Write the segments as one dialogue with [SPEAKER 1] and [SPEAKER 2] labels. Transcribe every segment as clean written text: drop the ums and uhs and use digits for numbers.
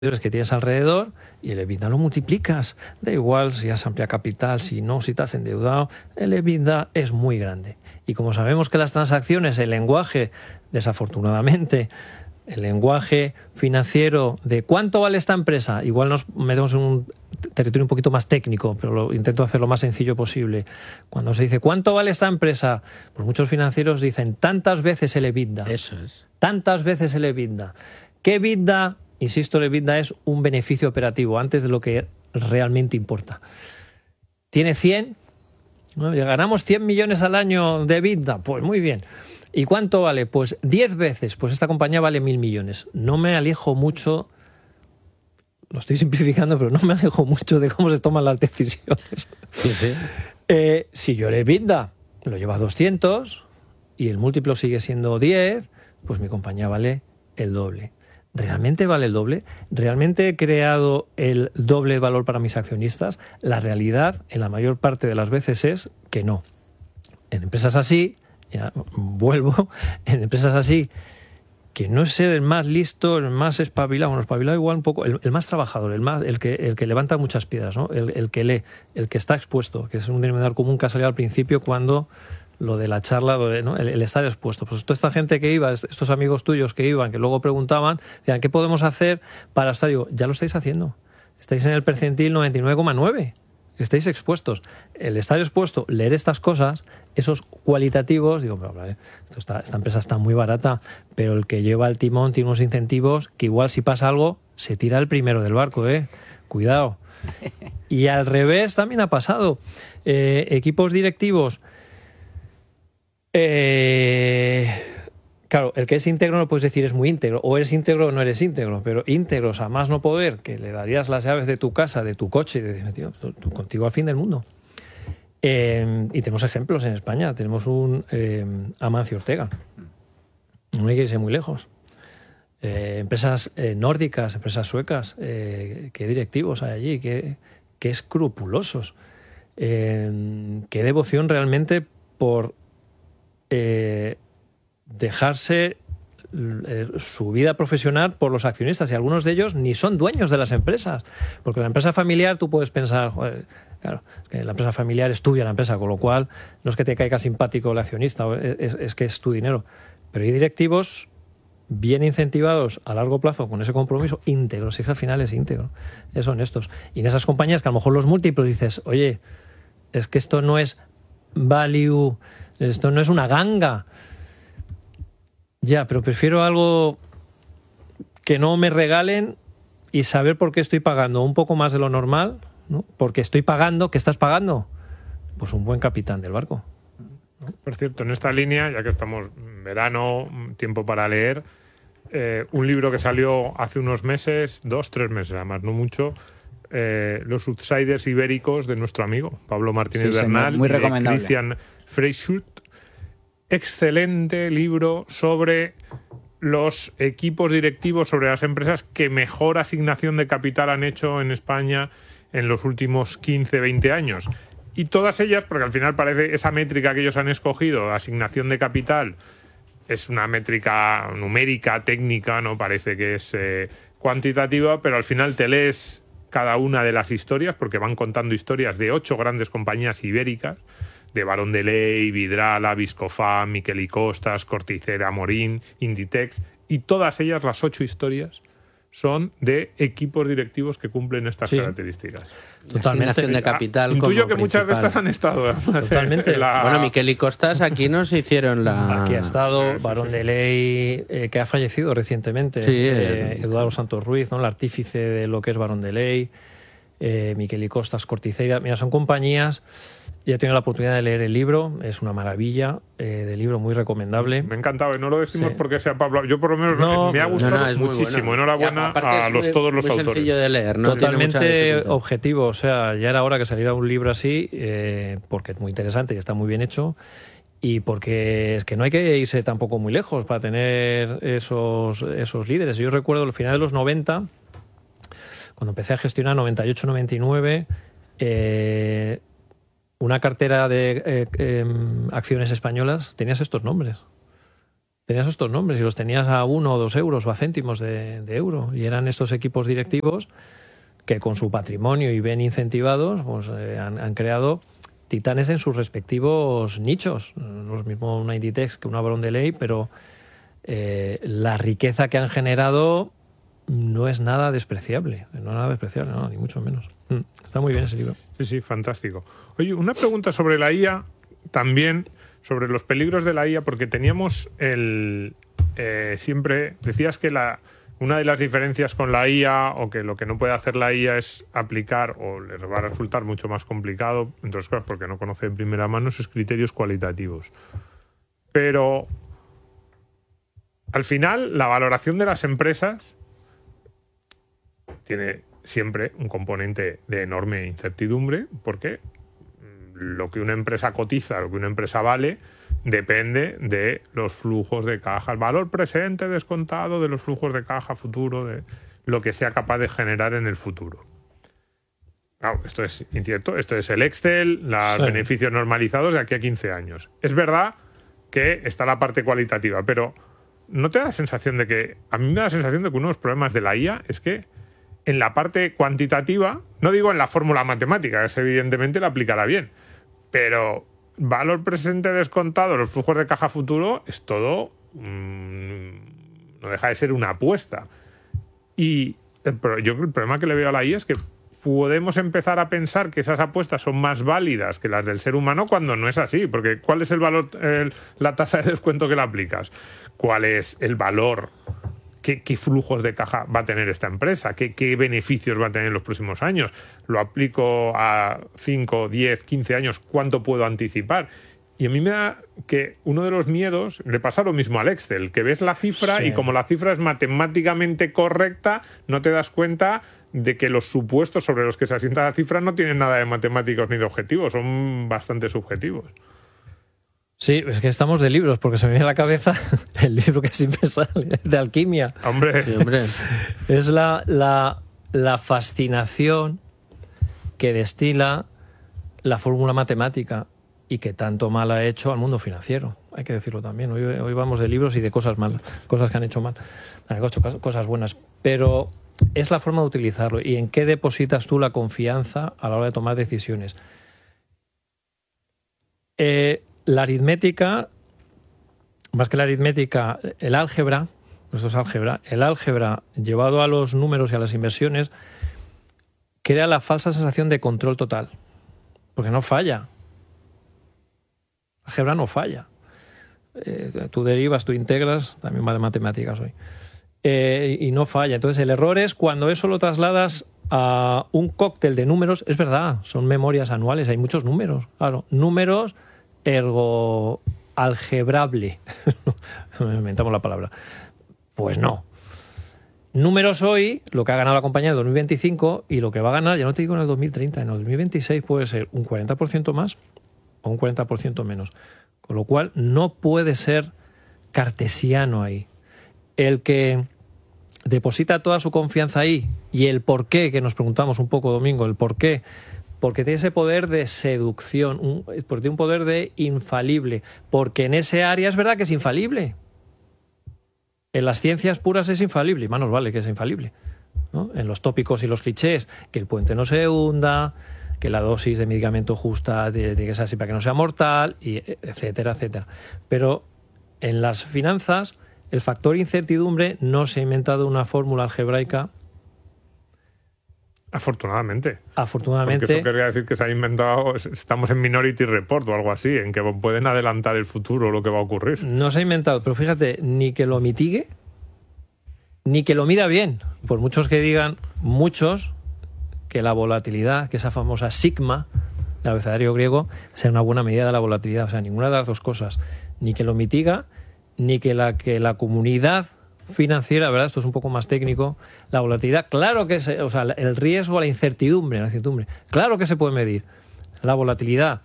[SPEAKER 1] que tienes alrededor y el EBITDA lo multiplicas. Da igual si has amplia capital, si no, si te has endeudado, el EBITDA es muy grande. Y como sabemos que las transacciones, el lenguaje, desafortunadamente, el lenguaje financiero de cuánto vale esta empresa, igual nos metemos en un territorio un poquito más técnico, pero lo intento hacer lo más sencillo posible. Cuando se dice cuánto vale esta empresa, pues muchos financieros dicen tantas veces el EBITDA.
[SPEAKER 2] Eso es.
[SPEAKER 1] Tantas veces el EBITDA. ¿Qué EBITDA? Insisto, el EBITDA es un beneficio operativo antes de lo que realmente importa. Tiene 100, ¿no? Ganamos 100 millones al año de EBITDA, pues muy bien. ¿Y cuánto vale? Pues 10 veces, pues esta compañía vale 1.000 millones. No me alejo mucho, lo estoy simplificando, pero no me alejo mucho de cómo se toman las decisiones.
[SPEAKER 2] Sí.
[SPEAKER 1] Si yo el EBITDA lo llevo a 200 y el múltiplo sigue siendo 10, pues mi compañía vale el doble. ¿Realmente vale el doble? ¿Realmente he creado el doble de valor para mis accionistas? La realidad, en la mayor parte de las veces, es que no. En empresas así, ya vuelvo, en empresas así, que no es ser el más listo, el más espabilado, bueno, espabilado igual un poco, el más trabajador, el que levanta muchas piedras, ¿no? El que lee, el que está expuesto, que es un denominador común que ha salido al principio cuando lo de la charla, ¿no? el estar expuesto. Pues toda esta gente que iba, estos amigos tuyos que iban, que luego preguntaban, decían, ¿qué podemos hacer para estar? Digo, ya lo estáis haciendo. Estáis en el percentil 99,9. Estáis expuestos. El estar expuesto, leer estas cosas, esos cualitativos, digo, pero vale, esta empresa está muy barata, pero el que lleva el timón tiene unos incentivos que igual si pasa algo, se tira el primero del barco, Cuidado. Y al revés también ha pasado. Equipos directivos. Claro, el que es íntegro no puedes decir es muy íntegro, o eres íntegro o no eres íntegro, pero íntegros a más no poder, que le darías las llaves de tu casa, de tu coche, y decir, tío, tú contigo al fin del mundo. Y tenemos ejemplos en España, tenemos un Amancio Ortega, no hay que irse muy lejos. Empresas nórdicas, empresas suecas, qué directivos hay allí, qué escrupulosos, qué devoción realmente por dejarse su vida profesional por los accionistas, y algunos de ellos ni son dueños de las empresas, porque la empresa familiar tú puedes pensar, joder, claro, que la empresa familiar es tuya la empresa, con lo cual no es que te caiga simpático el accionista, es que es tu dinero, pero hay directivos bien incentivados a largo plazo con ese compromiso íntegro, si es que al final es íntegro, es honestos, y en esas compañías que a lo mejor los múltiplos dices, oye, es que esto no es value, esto no es una ganga. Ya, pero prefiero algo que no me regalen y saber por qué estoy pagando un poco más de lo normal, ¿no? Porque estoy pagando, ¿qué estás pagando? Pues un buen capitán del barco, ¿no?
[SPEAKER 3] Por cierto, en esta línea, ya que estamos en verano, tiempo para leer, un libro que salió hace unos meses, 2-3 meses además, no mucho, Los Outsiders Ibéricos, de nuestro amigo Pablo Martínez Bernal,
[SPEAKER 2] muy
[SPEAKER 3] y de
[SPEAKER 2] recomendable.
[SPEAKER 3] Christian Freischut. Excelente libro sobre los equipos directivos, sobre las empresas que mejor asignación de capital han hecho en España en los últimos 15-20 años. Y todas ellas, porque al final parece esa métrica que ellos han escogido, asignación de capital, es una métrica numérica, técnica, no parece que es cuantitativa, pero al final te lees cada una de las historias, porque van contando historias de 8 grandes compañías ibéricas, de Barón de Ley, Vidrala, Viscofan, Miquel y Costas, Corticera, Morín, Inditex, y todas ellas, las 8 historias, son de equipos directivos que cumplen estas características.
[SPEAKER 1] Totalmente.
[SPEAKER 2] Asignación de capital
[SPEAKER 3] Intuyo
[SPEAKER 2] como
[SPEAKER 3] que muchas de
[SPEAKER 2] principal.
[SPEAKER 3] estas han estado. Además,
[SPEAKER 1] Totalmente.
[SPEAKER 2] Bueno, Miquel y Costas aquí nos hicieron la...
[SPEAKER 1] Aquí ha estado Barón de Ley, que ha fallecido recientemente,
[SPEAKER 2] Sí,
[SPEAKER 1] Eduardo Santos Ruiz, ¿no? El artífice de lo que es Barón de Ley, Miquel y Costas, Corticera. Mira, son compañías. Ya he tenido la oportunidad de leer el libro, es una maravilla de libro, muy recomendable.
[SPEAKER 3] Me ha encantado, y no lo decimos
[SPEAKER 1] Sí.
[SPEAKER 3] porque sea Pablo. Yo por lo menos me ha gustado
[SPEAKER 2] es muy
[SPEAKER 3] muchísimo.
[SPEAKER 2] bueno.
[SPEAKER 3] Enhorabuena
[SPEAKER 2] Y aparte
[SPEAKER 3] a
[SPEAKER 2] es
[SPEAKER 3] todos los
[SPEAKER 2] muy
[SPEAKER 3] autores.
[SPEAKER 2] sencillo de leer, no tiene mucha
[SPEAKER 1] Totalmente
[SPEAKER 2] dificultad.
[SPEAKER 1] objetivo, o sea, ya era hora que saliera un libro así, porque es muy interesante y está muy bien hecho, y porque es que no hay que irse tampoco muy lejos para tener esos líderes. Yo recuerdo al final de los 90, cuando empecé a gestionar 98-99, una cartera de acciones españolas, tenías estos nombres. tenías estos nombres y los tenías a 1 o 2 euros o a céntimos de euro. Y eran estos equipos directivos que con su patrimonio y bien incentivados pues, han creado titanes en sus respectivos nichos. No es mismo una Inditex que una Barón de Ley, pero la riqueza que han generado no es nada despreciable. No es nada despreciable, no, ni mucho menos. Está muy bien ese libro.
[SPEAKER 3] Sí, fantástico. Oye, una pregunta sobre la IA también, sobre los peligros de la IA, porque teníamos siempre, decías que una de las diferencias con la IA, o que lo que no puede hacer la IA es aplicar, o les va a resultar mucho más complicado, entre otras cosas porque no conoce de primera mano, esos criterios cualitativos. Pero al final, la valoración de las empresas tiene siempre un componente de enorme incertidumbre, porque lo que una empresa cotiza, lo que una empresa vale, depende de los flujos de caja, el valor presente descontado de los flujos de caja futuro, de lo que sea capaz de generar en el futuro. Claro, esto es incierto, esto es el Excel, los beneficios normalizados de aquí a 15 años. Es verdad que está la parte cualitativa, pero ¿no te da la sensación de que, a mí me da la sensación de que uno de los problemas de la IA es que en la parte cuantitativa, no digo en la fórmula matemática, que evidentemente la aplicará bien, pero valor presente descontado, los flujos de caja futuro, es todo, no deja de ser una apuesta. Y yo creo que el problema que le veo a la IA es que podemos empezar a pensar que esas apuestas son más válidas que las del ser humano cuando no es así, porque ¿cuál es el valor, la tasa de descuento que le aplicas? ¿Cuál es el valor? ¿Qué flujos de caja va a tener esta empresa? ¿Qué beneficios va a tener en los próximos años? ¿Lo aplico a 5, 10, 15 años? ¿Cuánto puedo anticipar? Y a mí me da que uno de los miedos, le pasa lo mismo al Excel, que ves la cifra y como la cifra es matemáticamente correcta, no te das cuenta de que los supuestos sobre los que se asienta la cifra no tienen nada de matemáticos ni de objetivos, son bastante subjetivos.
[SPEAKER 1] Sí, es que estamos de libros, porque se me viene a la cabeza el libro que siempre sale, de alquimia.
[SPEAKER 3] ¡Hombre!
[SPEAKER 2] Sí, hombre.
[SPEAKER 1] Es la fascinación que destila la fórmula matemática y que tanto mal ha hecho al mundo financiero. Hay que decirlo también. Hoy vamos de libros y de cosas malas, cosas que han hecho mal. Han hecho cosas buenas, pero es la forma de utilizarlo y en qué depositas tú la confianza a la hora de tomar decisiones. La aritmética, más que la aritmética, el álgebra, esto es álgebra, el álgebra llevado a los números y a las inversiones crea la falsa sensación de control total, porque no falla. Álgebra no falla. Tú derivas, tú integras, también va de matemáticas hoy, y no falla. Entonces el error es cuando eso lo trasladas a un cóctel de números. Es verdad, son memorias anuales, hay muchos números, claro, números ergo algebrable. Inventamos la palabra. Pues no. Números hoy, lo que ha ganado la compañía en 2025 y lo que va a ganar, ya no te digo en el 2030, en el 2026 puede ser un 40% más o un 40% menos. Con lo cual no puede ser cartesiano ahí. El que deposita toda su confianza ahí y el por qué, que nos preguntamos un poco, Domingo, el por qué, porque tiene ese poder de seducción, porque tiene un poder de infalible, porque en ese área es verdad que es infalible. En las ciencias puras es infalible, y más nos vale que es infalible, ¿no? En los tópicos y los clichés, que el puente no se hunda, que la dosis de medicamento justa tiene que ser así para que no sea mortal, y etcétera, etcétera. Pero en las finanzas, el factor incertidumbre no se ha inventado una fórmula algebraica.
[SPEAKER 3] Afortunadamente.
[SPEAKER 1] Afortunadamente.
[SPEAKER 3] Porque eso querría decir que se ha inventado, estamos en Minority Report o algo así, en que pueden adelantar el futuro, lo que va a ocurrir.
[SPEAKER 1] No se ha inventado, pero fíjate, ni que lo mitigue, ni que lo mida bien. Por muchos que digan, muchos, que la volatilidad, que esa famosa sigma, del abecedario griego, sea una buena medida de la volatilidad. O sea, ninguna de las dos cosas. Ni que lo mitiga, ni que la comunidad financiera, ¿verdad? Esto es un poco más técnico. La volatilidad, claro que o sea, el riesgo, la incertidumbre, claro que se puede medir. La volatilidad,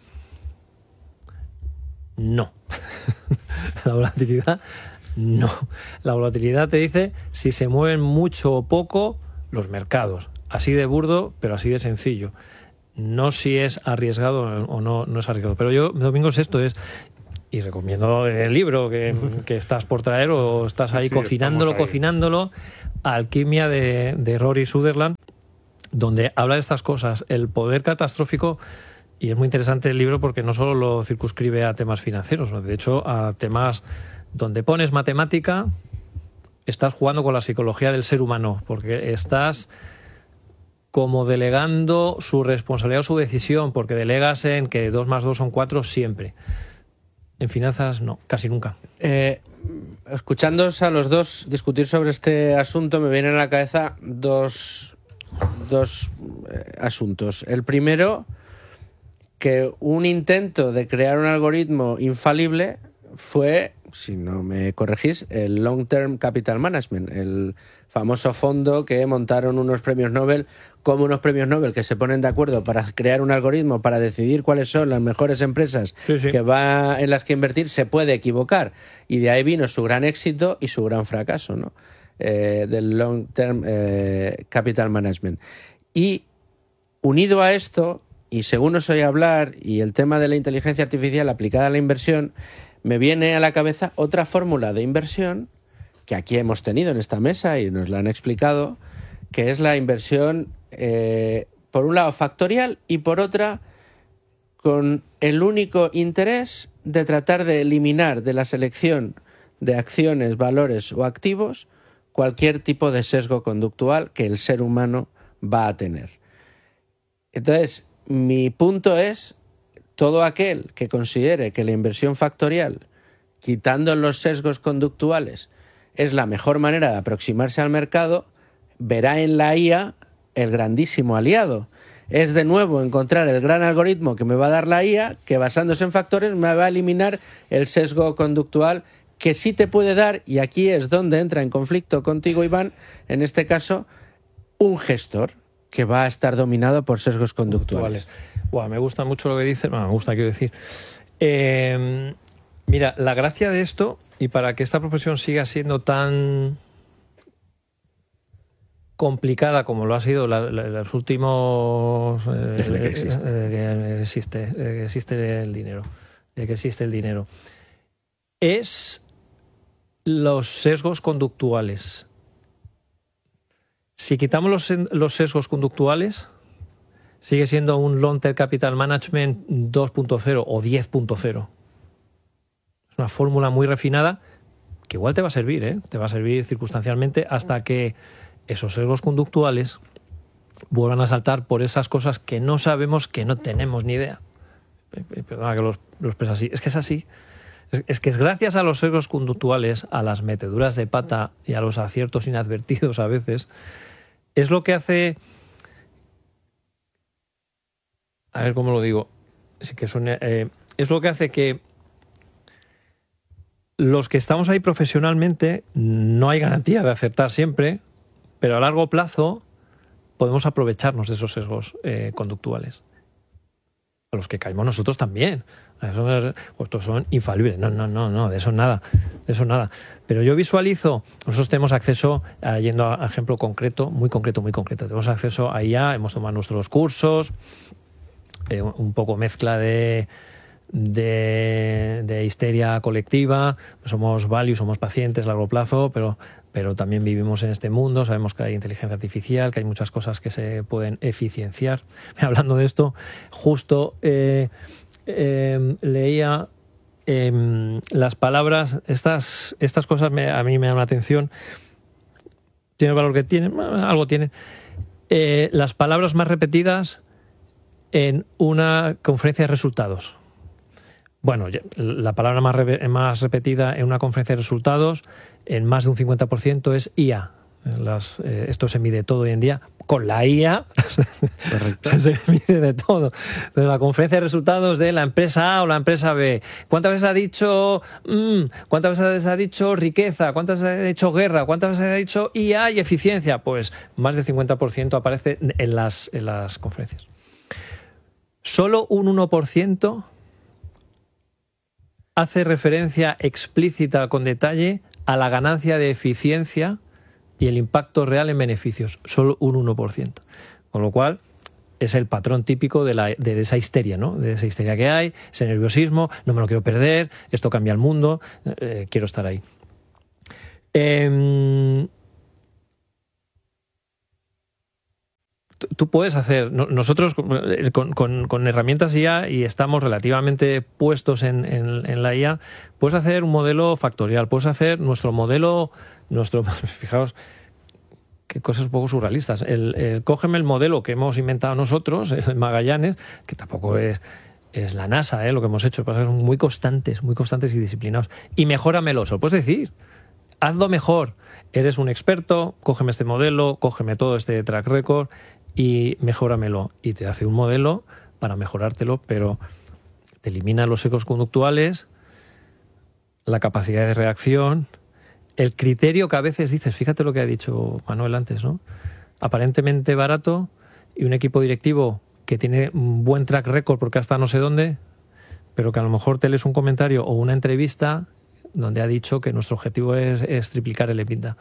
[SPEAKER 1] no. La volatilidad, no. La volatilidad te dice si se mueven mucho o poco los mercados. Así de burdo, pero así de sencillo. No si es arriesgado o no es arriesgado. Pero yo, Domingo, esto es... y recomiendo el libro que estás por traer o estás ahí cocinándolo, Alquimia de Rory Sutherland, donde habla de estas cosas, el poder catastrófico, y es muy interesante el libro porque no solo lo circunscribe a temas financieros, de hecho a temas donde pones matemática, estás jugando con la psicología del ser humano, porque estás como delegando su responsabilidad o su decisión, porque delegas en que 2 más 2 son 4 siempre. En finanzas no, casi nunca.
[SPEAKER 2] Escuchándoos a los dos discutir sobre este asunto, me vienen a la cabeza dos asuntos. El primero, que un intento de crear un algoritmo infalible fue, si no me corregís, el Long Term Capital Management, el famoso fondo que montaron unos premios Nobel, como unos premios Nobel que se ponen de acuerdo para crear un algoritmo para decidir cuáles son las mejores empresas en las que invertir, se puede equivocar. Y de ahí vino su gran éxito y su gran fracaso, ¿no? Del Long Term Capital Management. Y unido a esto, y según os oí hablar, y el tema de la inteligencia artificial aplicada a la inversión, me viene a la cabeza otra fórmula de inversión que aquí hemos tenido en esta mesa y nos la han explicado, que es la inversión, por un lado, factorial y por otra, con el único interés de tratar de eliminar de la selección de acciones, valores o activos cualquier tipo de sesgo conductual que el ser humano va a tener. Entonces, mi punto es, todo aquel que considere que la inversión factorial, quitando los sesgos conductuales, es la mejor manera de aproximarse al mercado, verá en la IA el grandísimo aliado. Es de nuevo encontrar el gran algoritmo que me va a dar la IA, que basándose en factores me va a eliminar el sesgo conductual que sí te puede dar, y aquí es donde entra en conflicto contigo, Iván, en este caso, un gestor que va a estar dominado por sesgos conductuales.
[SPEAKER 1] Wow, me gusta mucho lo que dices. Bueno, me gusta, quiero decir. Mira, la gracia de esto, y para que esta profesión siga siendo tan complicada como lo ha sido los últimos...
[SPEAKER 2] Desde que existe.
[SPEAKER 1] que existe el dinero. Es los sesgos conductuales. Si quitamos los sesgos conductuales, sigue siendo un Long Term Capital Management 2.0 o 10.0. Es una fórmula muy refinada que igual te va a servir, ¿eh? Te va a servir circunstancialmente hasta que esos sesgos conductuales vuelvan a saltar por esas cosas que no sabemos, que no tenemos ni idea. Perdona que lo exprese así. Es que es así. Es que es gracias a los sesgos conductuales, a las meteduras de pata y a los aciertos inadvertidos a veces, es lo que hace... A ver cómo lo digo. Es lo que hace que los que estamos ahí profesionalmente, no hay garantía de acertar siempre, pero a largo plazo podemos aprovecharnos de esos sesgos conductuales. A los que caemos nosotros también. Estos son infalibles. No, de eso nada. Pero yo visualizo, nosotros tenemos acceso, yendo a ejemplo concreto, muy concreto, tenemos acceso a IA, hemos tomado nuestros cursos, un poco mezcla de histeria colectiva, somos value, somos pacientes a largo plazo, pero también vivimos en este mundo, sabemos que hay inteligencia artificial, que hay muchas cosas que se pueden eficienciar. Hablando de esto, justo leía las palabras, estas cosas a mí me dan la atención, tiene el valor que tienen, algo tienen, las palabras más repetidas en una conferencia de resultados. Bueno, la palabra más repetida en una conferencia de resultados, en más de un 50%, es IA. Esto se mide todo hoy en día. Con la IA se mide de todo. De la conferencia de resultados de la empresa A o la empresa B. ¿Cuántas veces ha dicho cuántas veces ha dicho riqueza? ¿Cuántas veces ha dicho guerra? ¿Cuántas veces ha dicho IA y eficiencia? Pues más del 50% aparece en las conferencias. Solo un 1% hace referencia explícita con detalle a la ganancia de eficiencia y el impacto real en beneficios. Solo un 1%. Con lo cual, es el patrón típico de esa histeria, ¿no? De esa histeria que hay, ese nerviosismo, no me lo quiero perder, esto cambia el mundo, quiero estar ahí. Tú puedes hacer, nosotros con herramientas IA, y estamos relativamente puestos en la IA, puedes hacer un modelo factorial, puedes hacer nuestro modelo, fijaos, qué cosas un poco surrealistas. Cógeme el modelo que hemos inventado nosotros, el Magallanes, que tampoco es la NASA, lo que hemos hecho, pasa que son muy constantes y disciplinados, y mejóramelo, se lo puedes decir. Hazlo mejor. Eres un experto, cógeme este modelo, cógeme todo este track record y mejóramelo. Y te hace un modelo para mejorártelo, pero te elimina los ecos conductuales, la capacidad de reacción, el criterio que a veces dices, fíjate lo que ha dicho Manuel antes, ¿no? Aparentemente barato y un equipo directivo que tiene un buen track record porque hasta no sé dónde, pero que a lo mejor te lees un comentario o una entrevista donde ha dicho que nuestro objetivo es triplicar el EBITDA.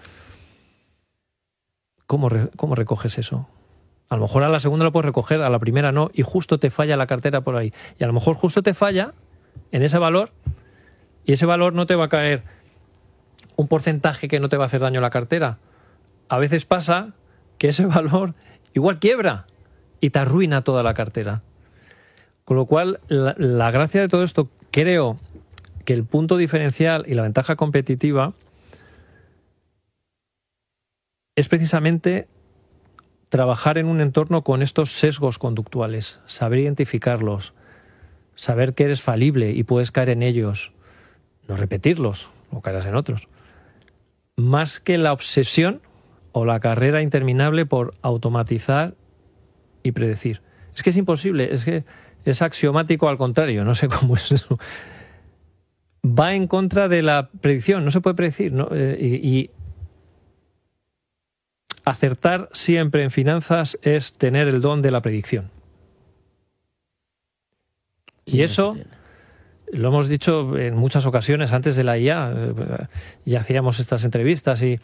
[SPEAKER 1] ¿Cómo recoges eso? A lo mejor a la segunda lo puedes recoger, a la primera no, y justo te falla la cartera por ahí. Y a lo mejor justo te falla en ese valor, y ese valor no te va a caer un porcentaje que no te va a hacer daño a la cartera. A veces pasa que ese valor igual quiebra y te arruina toda la cartera. Con lo cual, la gracia de todo esto, creo que el punto diferencial y la ventaja competitiva es precisamente trabajar en un entorno con estos sesgos conductuales, saber identificarlos, saber que eres falible y puedes caer en ellos, no repetirlos o caerás en otros, más que la obsesión o la carrera interminable por automatizar y predecir. Es que es imposible, es que es axiomático al contrario, no sé cómo es eso. Va en contra de la predicción, no se puede predecir, ¿no? Y acertar siempre en finanzas es tener el don de la predicción. Y eso lo hemos dicho en muchas ocasiones antes de la IA, ya hacíamos estas entrevistas y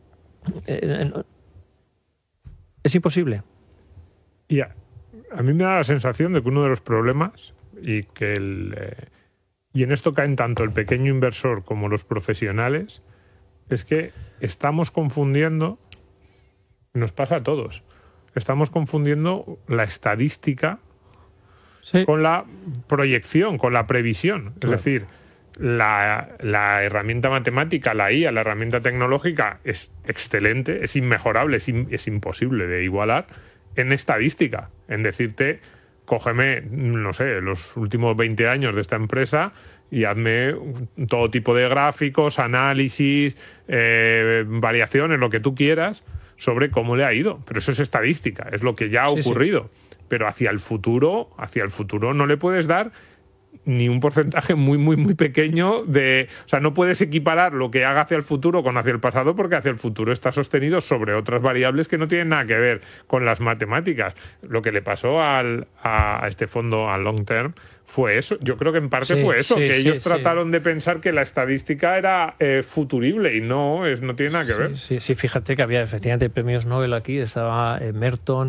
[SPEAKER 1] es imposible.
[SPEAKER 3] Y a mí me da la sensación de que uno de los problemas, y en esto caen tanto el pequeño inversor como los profesionales, es que estamos confundiendo, nos pasa a todos, estamos confundiendo la estadística con la proyección, con la previsión. Claro. Es decir, la herramienta matemática, la IA, la herramienta tecnológica es excelente, es inmejorable, es imposible de igualar en estadística, en decirte, cógeme, no sé, los últimos 20 años de esta empresa y hazme todo tipo de gráficos, análisis, variaciones, lo que tú quieras, sobre cómo le ha ido. Pero eso es estadística, es lo que ya ha ocurrido. Sí. Pero hacia el futuro no le puedes dar ni un porcentaje muy, muy, muy pequeño de... O sea, no puedes equiparar lo que haga hacia el futuro con hacia el pasado, porque hacia el futuro está sostenido sobre otras variables que no tienen nada que ver con las matemáticas. Lo que le pasó a este fondo, a Long Term, fue eso. Yo creo que en parte fue eso, que ellos trataron de pensar que la estadística era futurible y no tiene nada que ver.
[SPEAKER 1] Sí, fíjate que había efectivamente premios Nobel aquí, estaba Merton...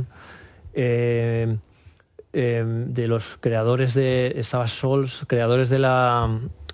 [SPEAKER 1] de los creadores estaba Scholz, creadores de la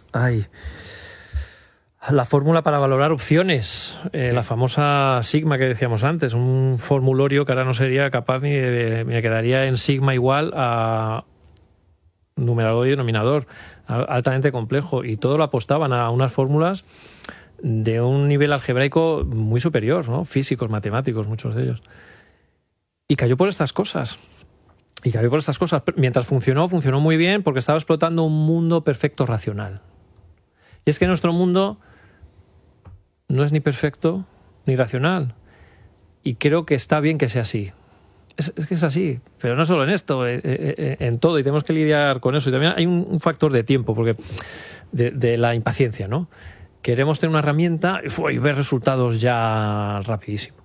[SPEAKER 1] fórmula para valorar opciones, la famosa sigma que decíamos antes, un formulario que ahora no sería capaz me quedaría en sigma igual a numerador y denominador, altamente complejo, y todo lo apostaban a unas fórmulas de un nivel algebraico muy superior, ¿no? Físicos, matemáticos, muchos de ellos. Y cayó por estas cosas. Mientras funcionó muy bien porque estaba explotando un mundo perfecto racional. Y es que nuestro mundo no es ni perfecto ni racional. Y creo que está bien que sea así. Es que es así, pero no solo en esto, en todo, y tenemos que lidiar con eso. Y también hay un factor de tiempo, porque de la impaciencia, ¿no? Queremos tener una herramienta y ver resultados ya rapidísimo.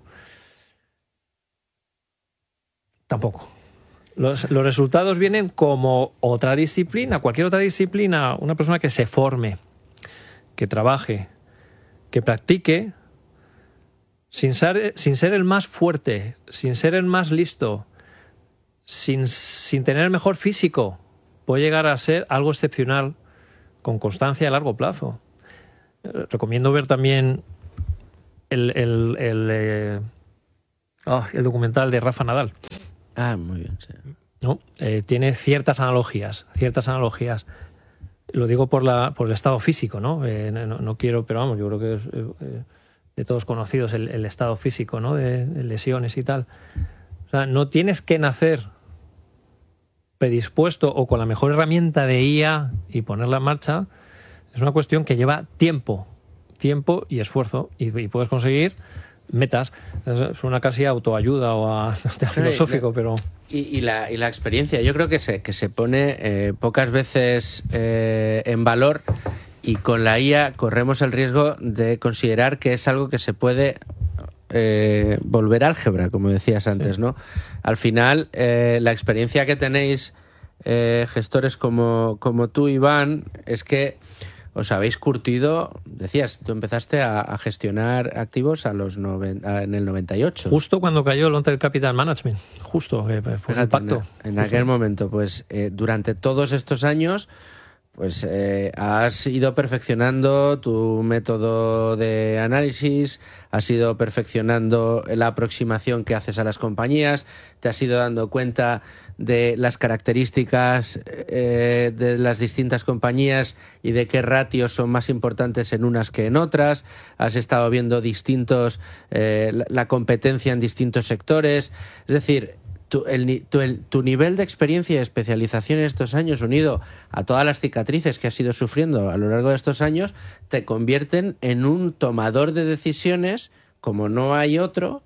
[SPEAKER 1] Tampoco. Los resultados vienen como otra disciplina, cualquier otra disciplina, una persona que se forme, que trabaje, que practique, sin ser el más fuerte, sin ser el más listo, sin tener el mejor físico, puede llegar a ser algo excepcional con constancia a largo plazo. Recomiendo ver también el documental de Rafa Nadal.
[SPEAKER 2] Muy bien, sí.
[SPEAKER 1] ¿No? Tiene ciertas analogías. Lo digo por el estado físico, ¿no? No quiero, pero vamos, yo creo que es de todos conocidos el estado físico, ¿no? De lesiones y tal. O sea, no tienes que nacer predispuesto o con la mejor herramienta de IA y ponerla en marcha. Es una cuestión que lleva tiempo y esfuerzo, y puedes conseguir metas. Es una casi autoayuda o filosófico, pero...
[SPEAKER 2] Y la experiencia, yo creo que se pone pocas veces en valor, y con la IA corremos el riesgo de considerar que es algo que se puede volver álgebra, como decías antes, sí. ¿No? Al final, la experiencia que tenéis, gestores como tú, Iván, es que os habéis curtido. Decías, tú empezaste a gestionar activos en el 98.
[SPEAKER 1] Justo cuando cayó el Long-Term Capital Management. Justo, fue un impacto.
[SPEAKER 2] En aquel momento, pues durante todos estos años, pues has ido perfeccionando tu método de análisis, has ido perfeccionando la aproximación que haces a las compañías, te has ido dando cuenta de las características de las distintas compañías y de qué ratios son más importantes en unas que en otras. Has estado viendo la competencia en distintos sectores. Es decir, tu nivel de experiencia y especialización en estos años, unido a todas las cicatrices que has ido sufriendo a lo largo de estos años, te convierten en un tomador de decisiones como no hay otro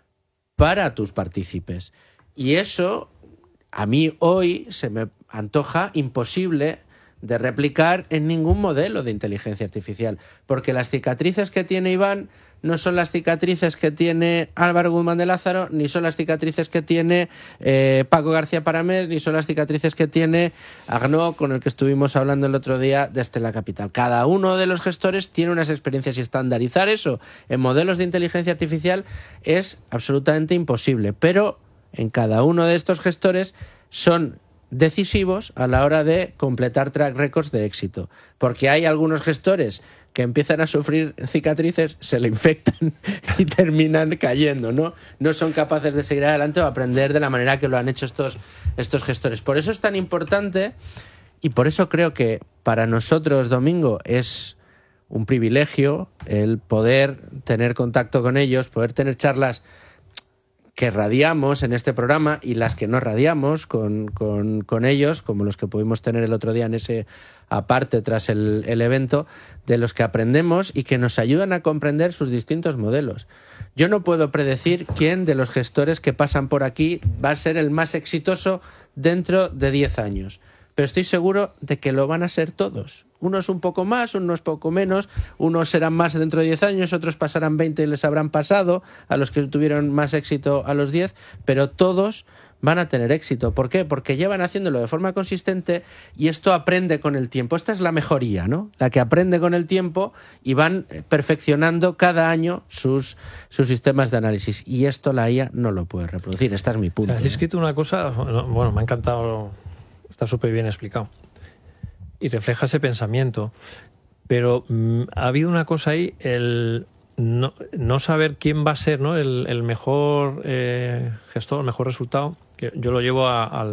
[SPEAKER 2] para tus partícipes. Y eso, a mí hoy se me antoja imposible de replicar en ningún modelo de inteligencia artificial, porque las cicatrices que tiene Iván no son las cicatrices que tiene Álvaro Guzmán de Lázaro, ni son las cicatrices que tiene Paco García Paramés, ni son las cicatrices que tiene Arnaud, con el que estuvimos hablando el otro día de Stella Capital. Cada uno de los gestores tiene unas experiencias, y estandarizar eso en modelos de inteligencia artificial es absolutamente imposible, pero en cada uno de estos gestores son decisivos a la hora de completar track records de éxito, porque hay algunos gestores que empiezan a sufrir cicatrices, se le infectan y terminan cayendo, ¿no? No son capaces de seguir adelante o aprender de la manera que lo han hecho estos gestores. Por eso es tan importante, y por eso creo que para nosotros, Domingo, es un privilegio el poder tener contacto con ellos, poder tener charlas que radiamos en este programa y las que no radiamos con ellos, como los que pudimos tener el otro día en ese aparte tras el evento, de los que aprendemos y que nos ayudan a comprender sus distintos modelos. Yo no puedo predecir quién de los gestores que pasan por aquí va a ser el más exitoso dentro de 10 años, pero estoy seguro de que lo van a ser todos. Unos un poco más, unos poco menos, unos serán más dentro de 10 años, otros pasarán 20 y les habrán pasado a los que tuvieron más éxito a los 10, pero todos van a tener éxito. ¿Por qué? Porque llevan haciéndolo de forma consistente y esto aprende con el tiempo. Esta es la mejoría, ¿no? La que aprende con el tiempo y van perfeccionando cada año sus sistemas de análisis. Y esto la IA no lo puede reproducir. Este es mi punto.
[SPEAKER 1] Has escrito una cosa, bueno, me ha encantado, está súper bien explicado. Y refleja ese pensamiento. Pero ha habido una cosa ahí, el no saber quién va a ser, ¿no? el mejor gestor, el mejor resultado. Que yo lo llevo a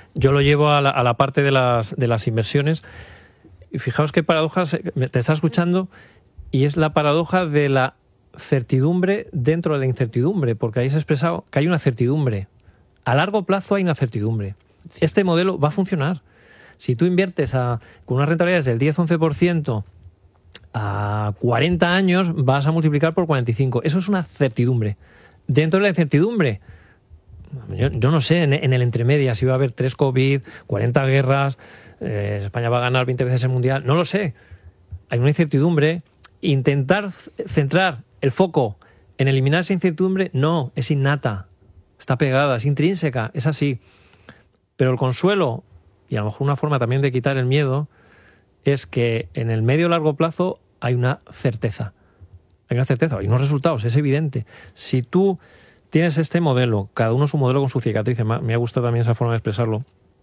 [SPEAKER 1] la parte de las inversiones. Y fijaos qué paradojas te está escuchando, y es la paradoja de la certidumbre dentro de la incertidumbre, porque ahí se ha expresado que hay una certidumbre. A largo plazo hay una certidumbre. Este modelo va a funcionar. Si tú inviertes con unas rentabilidades del 10-11% a 40 años, vas a multiplicar por 45. Eso es una certidumbre. Dentro de la incertidumbre, yo no sé, en el entremedia, si va a haber 3 COVID, 40 guerras, España va a ganar 20 veces el Mundial, no lo sé. Hay una incertidumbre. Intentar centrar el foco en eliminar esa incertidumbre, no, es innata, está pegada, es intrínseca, es así. Pero el consuelo, y a lo mejor una forma también de quitar el miedo, es que en el medio largo plazo hay una certeza. Hay unos resultados, es evidente. Si tú tienes este modelo, cada uno su modelo con su cicatriz, me ha gustado también esa forma de expresarlo.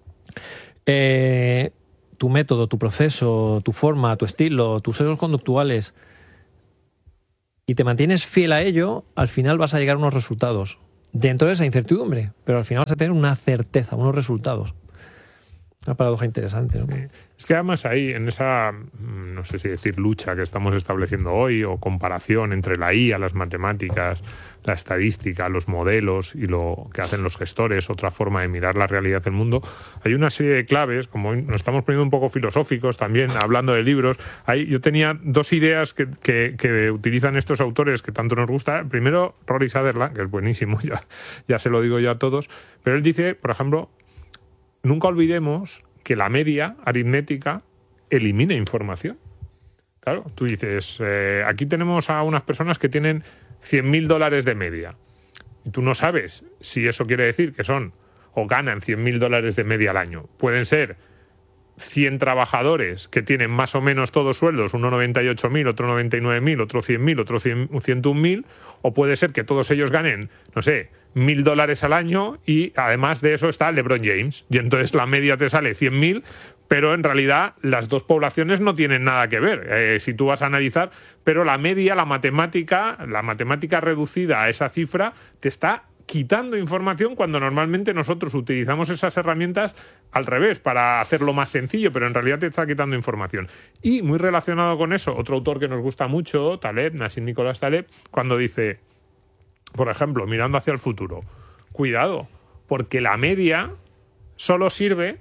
[SPEAKER 1] Tu método, tu proceso, tu forma, tu estilo, tus sesgos conductuales, y te mantienes fiel a ello, al final vas a llegar a unos resultados. Dentro de esa incertidumbre, pero al final vas a tener una certeza, unos resultados. Una paradoja interesante, ¿no?
[SPEAKER 3] Sí. Es que además ahí, en esa, no sé si decir lucha que estamos estableciendo hoy, o comparación entre la IA, las matemáticas, la estadística, los modelos y lo que hacen los gestores, otra forma de mirar la realidad del mundo, hay una serie de claves, como hoy nos estamos poniendo un poco filosóficos también, hablando de libros. Yo tenía dos ideas que utilizan estos autores que tanto nos gusta. Primero, Rory Sutherland, que es buenísimo, ya se lo digo yo a todos, pero él dice, por ejemplo, nunca olvidemos que la media aritmética elimina información. Claro, tú dices, aquí tenemos a unas personas que tienen $100.000 de media. Y tú no sabes si eso quiere decir que son o ganan $100.000 de media al año. Pueden ser 100 trabajadores que tienen más o menos todos sueldos, uno 98.000, otro 99.000, otro 100.000, otro 101.000, o puede ser que todos ellos ganen, no sé, $1.000 al año, y además de eso está LeBron James, y entonces la media te sale 100.000, pero en realidad las dos poblaciones no tienen nada que ver, si tú vas a analizar, pero la media, la matemática reducida a esa cifra te está quitando información, cuando normalmente nosotros utilizamos esas herramientas al revés, para hacerlo más sencillo, pero en realidad te está quitando información. Y muy relacionado con eso, otro autor que nos gusta mucho, Nassim Nicolás Taleb, cuando dice, por ejemplo, mirando hacia el futuro, cuidado, porque la media solo sirve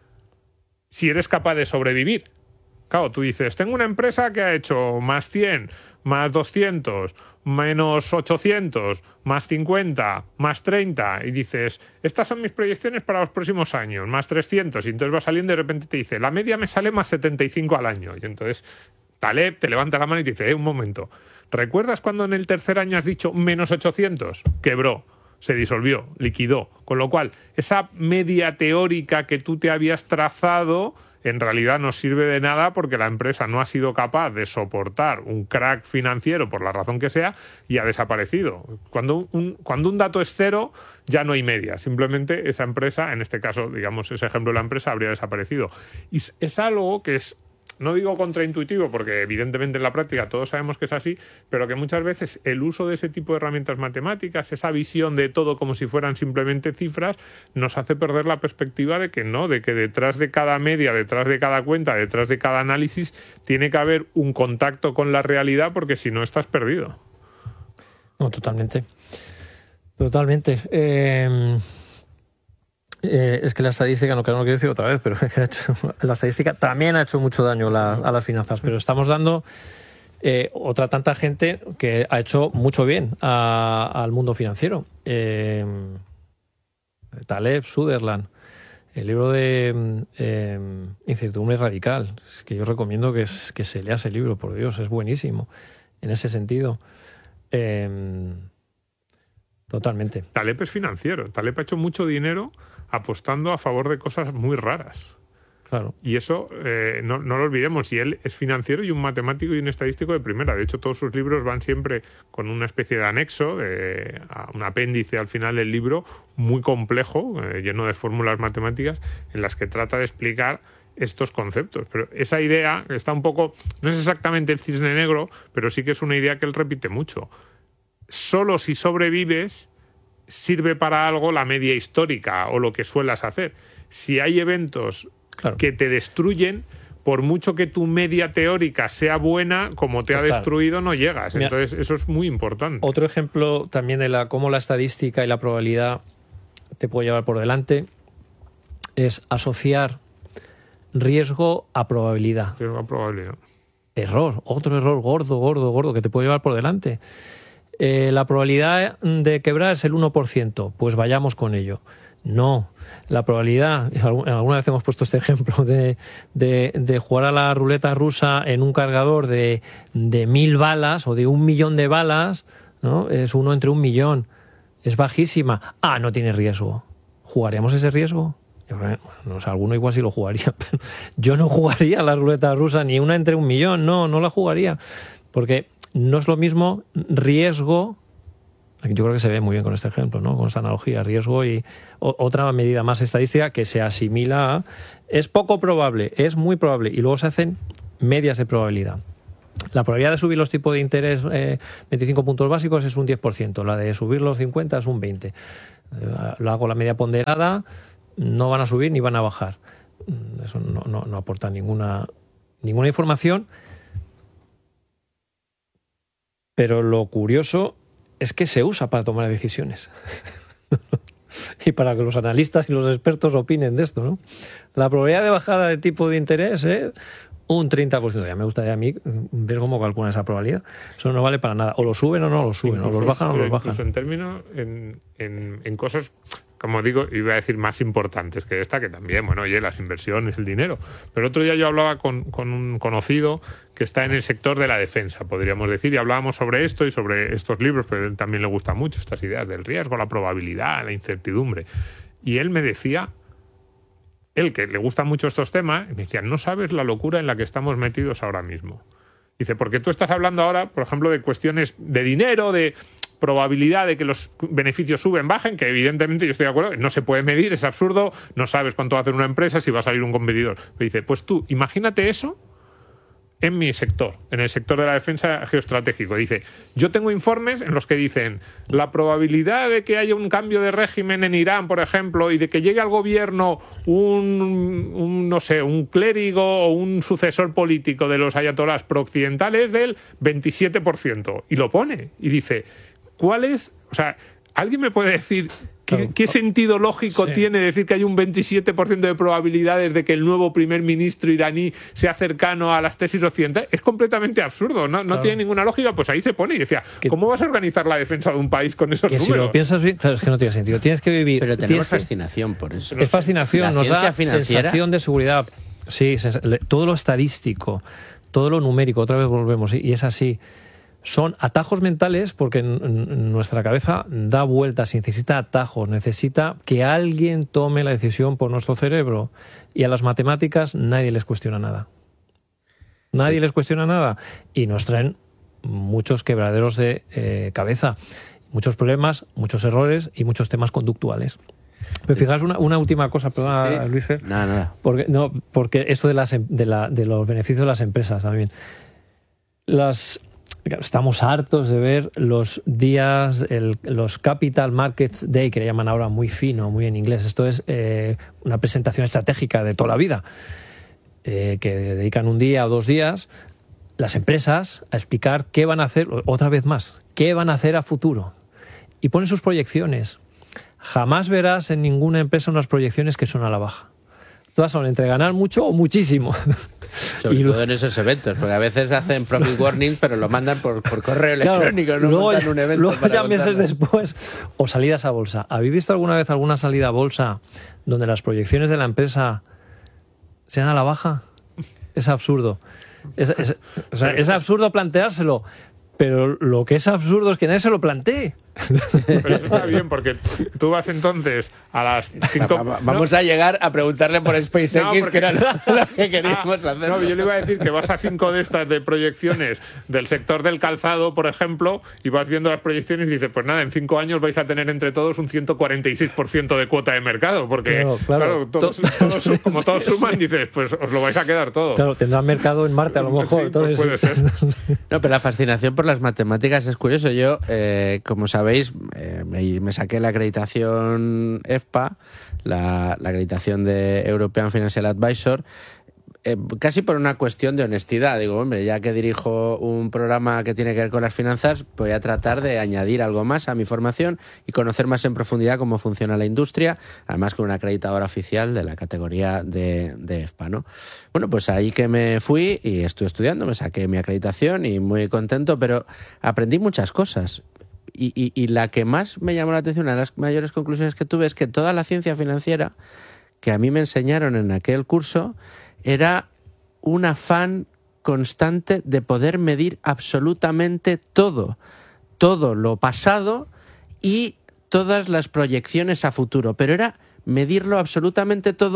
[SPEAKER 3] si eres capaz de sobrevivir. Claro, tú dices, tengo una empresa que ha hecho más 100, más 200, menos 800, más 50, más 30, y dices, estas son mis proyecciones para los próximos años, más 300, y entonces va saliendo y de repente te dice, la media me sale más 75 al año, y entonces Taleb te levanta la mano y te dice, un momento, ¿recuerdas cuando en el tercer año has dicho menos 800? Quebró, se disolvió, liquidó, con lo cual esa media teórica que tú te habías trazado en realidad no sirve de nada, porque la empresa no ha sido capaz de soportar un crack financiero por la razón que sea y ha desaparecido. Cuando un dato es cero, ya no hay media. Simplemente esa empresa, en este caso, digamos, ese ejemplo de la empresa, habría desaparecido. Y es algo que es, no digo contraintuitivo, porque evidentemente en la práctica todos sabemos que es así, pero que muchas veces el uso de ese tipo de herramientas matemáticas, esa visión de todo como si fueran simplemente cifras, nos hace perder la perspectiva de que no, de que detrás de cada media, detrás de cada cuenta, detrás de cada análisis, tiene que haber un contacto con la realidad, porque si no estás perdido.
[SPEAKER 1] No, totalmente. Totalmente. Es que la estadística, no quiero decir otra vez, pero es que la estadística también ha hecho mucho daño a las finanzas, pero estamos dando otra tanta gente que ha hecho mucho bien al mundo financiero. Taleb, Sutherland, el libro de Incertidumbre Radical, es que yo recomiendo que se lea ese libro, por Dios, es buenísimo en ese sentido. Totalmente.
[SPEAKER 3] Taleb es financiero. Taleb ha hecho mucho dinero apostando a favor de cosas muy raras.
[SPEAKER 1] Claro.
[SPEAKER 3] Y eso no lo olvidemos. Y él es financiero y un matemático y un estadístico de primera. De hecho, todos sus libros van siempre con una especie de anexo, un apéndice al final del libro, muy complejo, lleno de fórmulas matemáticas, en las que trata de explicar estos conceptos. Pero esa idea está un poco, no es exactamente el cisne negro, pero sí que es una idea que él repite mucho. Solo si sobrevives sirve para algo la media histórica o lo que suelas hacer. Si hay eventos que te destruyen, por mucho que tu media teórica sea buena, como te ha destruido, no llegas. Mira, entonces eso es muy importante.
[SPEAKER 1] Otro ejemplo también de cómo la estadística y la probabilidad te puede llevar por delante es asociar riesgo a probabilidad.
[SPEAKER 3] Riesgo a probabilidad.
[SPEAKER 1] Otro error gordo que te puede llevar por delante. La probabilidad de quebrar es el 1%, pues vayamos con ello. No, la probabilidad, alguna vez hemos puesto este ejemplo de jugar a la ruleta rusa en un cargador de 1.000 balas o de 1.000.000 de balas, ¿no? Es 1 entre 1.000.000, es bajísima. No tiene riesgo. ¿Jugaríamos ese riesgo? No sé, alguno igual sí lo jugaría, pero yo no jugaría a la ruleta rusa ni 1 entre 1.000.000, no la jugaría, porque no es lo mismo riesgo Yo creo que se ve muy bien con este ejemplo, ¿no? Con esta analogía, riesgo y otra medida más estadística que se asimila a... Es poco probable, es muy probable, y luego se hacen medias de probabilidad. La probabilidad de subir los tipos de interés 25 puntos básicos es un 10%, la de subir los 50 es un 20%. Lo hago la media ponderada, no van a subir ni van a bajar. Eso no aporta ninguna información. Pero lo curioso es que se usa para tomar decisiones. Y para que los analistas y los expertos opinen de esto, ¿no? La probabilidad de bajada de tipo de interés es un 30%. Ya me gustaría a mí ver cómo calculan esa probabilidad. Eso no vale para nada. O lo suben o no lo suben.
[SPEAKER 3] Incluso,
[SPEAKER 1] o los bajan o los bajan.
[SPEAKER 3] Incluso en términos, en cosas, como digo, iba a decir más importantes que esta, que también, bueno, oye, las inversiones, el dinero. Pero el otro día yo hablaba con un conocido que está en el sector de la defensa, podríamos decir, y hablábamos sobre esto y sobre estos libros, pero a él también le gustan mucho estas ideas del riesgo, la probabilidad, la incertidumbre. Y él me decía, él que le gustan mucho estos temas, me decía, no sabes la locura en la que estamos metidos ahora mismo. Dice, porque tú estás hablando ahora, por ejemplo, de cuestiones de dinero, de probabilidad de que los beneficios suben, bajen, que evidentemente yo estoy de acuerdo, no se puede medir, es absurdo, no sabes cuánto va a hacer una empresa, si va a salir un competidor. Pero dice, pues tú, imagínate eso en mi sector, en el sector de la defensa geoestratégico. Dice, yo tengo informes en los que dicen la probabilidad de que haya un cambio de régimen en Irán, por ejemplo, y de que llegue al gobierno un clérigo o un sucesor político de los ayatolás prooccidentales del 27%. Y lo pone. Y dice, ¿cuál es? O sea, ¿alguien me puede decir qué sentido lógico tiene decir que hay un 27% de probabilidades de que el nuevo primer ministro iraní sea cercano a las tesis occidentales? Es completamente absurdo, no tiene ninguna lógica. Pues ahí se pone y decía, ¿cómo vas a organizar la defensa de un país con esos números?
[SPEAKER 1] Si lo piensas bien, claro, es que no tiene sentido. Tienes que vivir...
[SPEAKER 2] Pero tenemos fascinación por eso.
[SPEAKER 1] Es fascinación, nos da sensación de seguridad. Sí, todo lo estadístico, todo lo numérico, otra vez volvemos, y es así. Son atajos mentales porque nuestra cabeza da vueltas y necesita atajos, necesita que alguien tome la decisión por nuestro cerebro. Y a las matemáticas nadie les cuestiona nada. Nadie les cuestiona nada. Y nos traen muchos quebraderos de cabeza, muchos problemas, muchos errores y muchos temas conductuales. Pero fijaos una última cosa, perdona, Luis Fer.
[SPEAKER 2] Nada.
[SPEAKER 1] Porque esto de los beneficios de las empresas también. Estamos hartos de ver los días, los Capital Markets Day, que le llaman ahora muy fino, muy en inglés. Esto es una presentación estratégica de toda la vida, que dedican un día o 2 días las empresas a explicar qué van a hacer, otra vez más, qué van a hacer a futuro. Y ponen sus proyecciones. Jamás verás en ninguna empresa unas proyecciones que son a la baja. Todas son entre ganar mucho o muchísimo.
[SPEAKER 2] Sobre todo en esos eventos, porque a veces hacen profit warning, pero lo mandan por correo electrónico,
[SPEAKER 1] claro,
[SPEAKER 2] no
[SPEAKER 1] luego,
[SPEAKER 2] montan un evento.
[SPEAKER 1] Luego
[SPEAKER 2] para
[SPEAKER 1] ya meses después, o salidas a bolsa. ¿Habéis visto alguna vez alguna salida a bolsa donde las proyecciones de la empresa sean a la baja? Es absurdo. Es absurdo planteárselo. Pero lo que es absurdo es que nadie se lo plantee.
[SPEAKER 3] Pero eso está bien, porque tú vas entonces a las 5...
[SPEAKER 2] Vamos a llegar a preguntarle por SpaceX, que era lo que queríamos hacer.
[SPEAKER 3] No, yo le iba a decir que vas a 5 de estas de proyecciones del sector del calzado, por ejemplo, y vas viendo las proyecciones y dices, pues nada, en 5 años vais a tener entre todos un 146% de cuota de mercado, porque claro, como todos suman, dices, pues os lo vais a quedar todo.
[SPEAKER 1] Claro, tendrán mercado en Marte a lo mejor.
[SPEAKER 3] Sí,
[SPEAKER 1] entonces...
[SPEAKER 3] pues puede ser.
[SPEAKER 2] No, pero la fascinación por las matemáticas es curioso. Yo, como sabéis, me saqué la acreditación EFPA, la acreditación de European Financial Advisor, casi por una cuestión de honestidad. Digo, hombre, ya que dirijo un programa que tiene que ver con las finanzas, voy a tratar de añadir algo más a mi formación y conocer más en profundidad cómo funciona la industria, además con una acreditadora oficial de la categoría de EFPA, ¿no? Bueno, pues ahí que me fui y estuve estudiando, me saqué mi acreditación y muy contento, pero aprendí muchas cosas. Y la que más me llamó la atención, una de las mayores conclusiones que tuve, es que toda la ciencia financiera que a mí me enseñaron en aquel curso era un afán constante de poder medir absolutamente todo lo pasado y todas las proyecciones a futuro, pero era medirlo absolutamente todo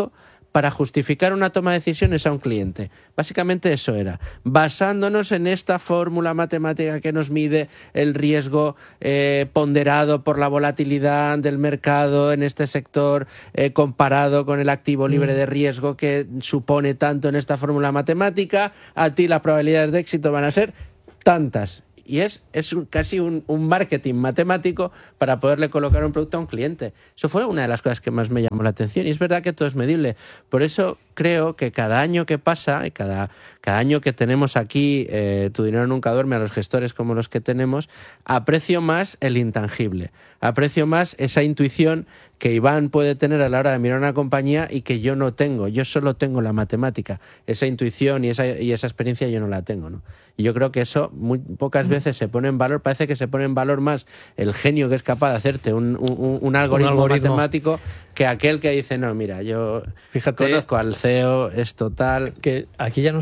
[SPEAKER 2] para justificar una toma de decisiones a un cliente. Básicamente eso era, basándonos en esta fórmula matemática que nos mide el riesgo ponderado por la volatilidad del mercado en este sector comparado con el activo libre de riesgo que supone tanto en esta fórmula matemática, a ti las probabilidades de éxito van a ser tantas. Y es casi un marketing matemático para poderle colocar un producto a un cliente. Eso fue una de las cosas que más me llamó la atención. Y es verdad que todo es medible. Por eso creo que cada año que pasa y cada año que tenemos aquí Tu dinero nunca duerme a los gestores como los que tenemos, aprecio más el intangible. Aprecio más esa intuición que Iván puede tener a la hora de mirar una compañía y que yo no tengo. Yo solo tengo la matemática. Esa intuición y esa experiencia yo no la tengo, ¿no? Y yo creo que eso muy pocas veces se pone en valor. Parece que se pone en valor más el genio que es capaz de hacerte un algoritmo matemático que aquel que dice, no, mira, yo conozco al CEO, es total.
[SPEAKER 1] Que aquí ya no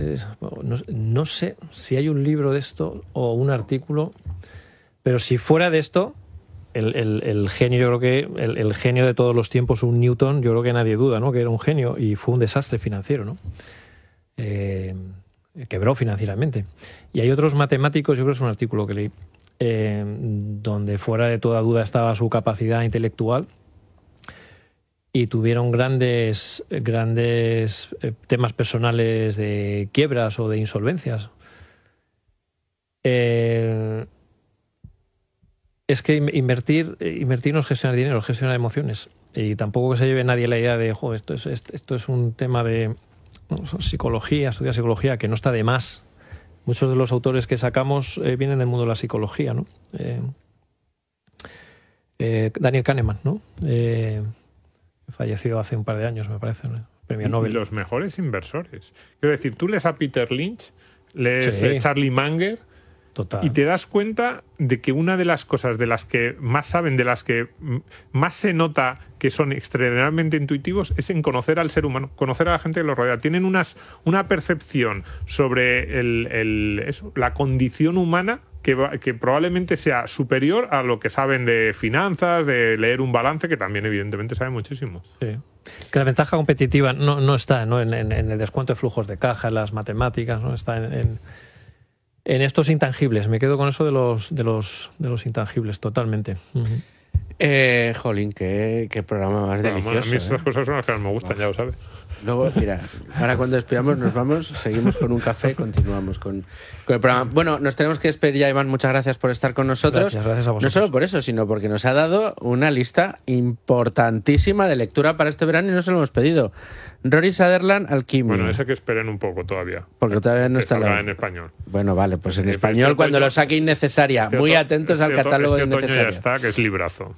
[SPEAKER 1] sé si hay un libro de esto o un artículo, pero si fuera de esto, el genio, yo creo que el genio de todos los tiempos, un Newton, yo creo que nadie duda, ¿no?, que era un genio y fue un desastre financiero, ¿no? Quebró financieramente. Y hay otros matemáticos, yo creo que es un artículo que leí, donde fuera de toda duda estaba su capacidad intelectual, y tuvieron grandes temas personales de quiebras o de insolvencias. Es que invertir no es gestionar dinero, es gestionar emociones. Y tampoco que se lleve nadie la idea de, esto es un tema de psicología, estudiar psicología, que no está de más. Muchos de los autores que sacamos vienen del mundo de la psicología, ¿no? Daniel Kahneman, ¿no? Falleció hace un par de años, me parece, ¿no? Premio Nobel.
[SPEAKER 3] Y los mejores inversores. Quiero decir, tú lees a Peter Lynch, lees a Charlie Munger,
[SPEAKER 1] total,
[SPEAKER 3] y te das cuenta de que una de las cosas de las que más saben, de las que más se nota que son extremadamente intuitivos, es en conocer al ser humano, conocer a la gente que los rodea. Tienen una percepción sobre la condición humana que probablemente sea superior a lo que saben de finanzas, de leer un balance, que también evidentemente saben muchísimo.
[SPEAKER 1] Sí. Que la ventaja competitiva no está, ¿no?, en el descuento de flujos de caja, en las matemáticas, ¿no? Está en estos intangibles. Me quedo con eso de los intangibles, totalmente. Uh-huh.
[SPEAKER 2] Jolín, qué programa más delicioso.
[SPEAKER 3] A mí estas cosas son las que más me gustan, ya lo sabes.
[SPEAKER 2] Luego, mira, ahora cuando despidamos nos vamos, seguimos con un café, continuamos con el programa. Bueno, nos tenemos que despedir ya, Iván. Muchas gracias por estar con nosotros.
[SPEAKER 1] Gracias a vosotros.
[SPEAKER 2] No solo por eso, sino porque nos ha dado una lista importantísima de lectura para este verano y no se lo hemos pedido. Rory Sutherland, Alquimia.
[SPEAKER 3] Bueno, ese que esperen un poco todavía.
[SPEAKER 2] Porque todavía no está
[SPEAKER 3] en español.
[SPEAKER 2] Bueno, vale, pues en español cuando lo saque Innecesaria. Muy atentos al catálogo de Innecesaria.
[SPEAKER 3] Ya está, que es librazo.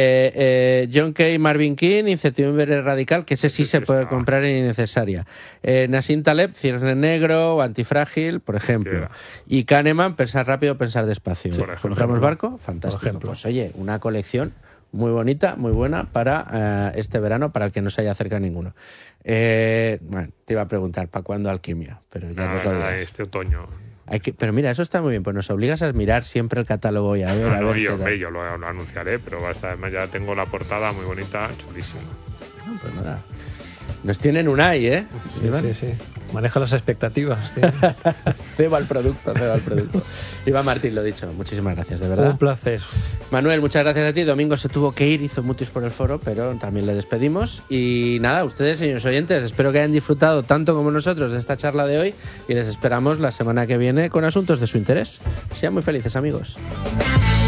[SPEAKER 2] John Kay, Marvin King, Incertidumbre Radical, que ese sí se puede comprar en Innecesaria. Nassim Taleb, Cierre Negro o Antifrágil, por ejemplo. Y Kahneman, Pensar rápido, pensar despacio.
[SPEAKER 3] Sí,
[SPEAKER 2] ¿Compramos barco? Fantástico. Pues oye, una colección muy bonita, muy buena para este verano, para el que no se haya acercado ninguno. Bueno, te iba a preguntar, ¿para cuándo Alquimia? Pero ya nos lo dirás.
[SPEAKER 3] Este otoño.
[SPEAKER 2] Pero mira, eso está muy bien, pues nos obligas a mirar siempre el catálogo y a ver.
[SPEAKER 3] Yo lo anunciaré, pero además ya tengo la portada muy bonita, chulísima.
[SPEAKER 2] Bueno, pues nada. Nos tienen un ahí, ¿eh?
[SPEAKER 1] Sí. Maneja las expectativas.
[SPEAKER 2] Ceba al producto. Iván Martín, lo dicho. Muchísimas gracias, de verdad.
[SPEAKER 1] Un placer.
[SPEAKER 2] Manuel, muchas gracias a ti. Domingo se tuvo que ir, hizo mutis por el foro, pero también le despedimos. Y nada, ustedes, señores oyentes, espero que hayan disfrutado tanto como nosotros de esta charla de hoy y les esperamos la semana que viene con asuntos de su interés. Sean muy felices, amigos.